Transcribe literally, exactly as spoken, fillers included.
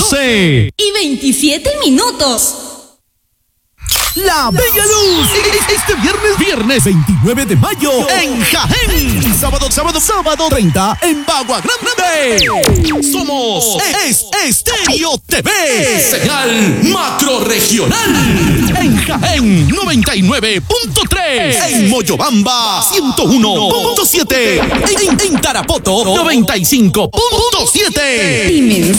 doce y veintisiete minutos. La Bella Luz, este viernes, viernes veintinueve de mayo en Jaén. Sábado, sábado, sábado treinta en Bagua Grande. Somos Es Estéreo T V, señal macro regional. En Jaén noventa y nueve punto tres, en Moyobamba ciento uno punto siete, en, en Tarapoto noventa y cinco punto siete. Dimensión